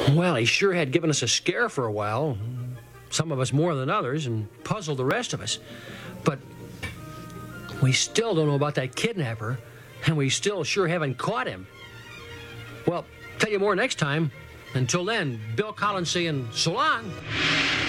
Well, he sure had given us a scare for a while. Some of us more than others, and puzzled the rest of us. But we still don't know about that kidnapper, and we still sure haven't caught him. Well, tell you more next time. Until then, Bill Collins saying so long.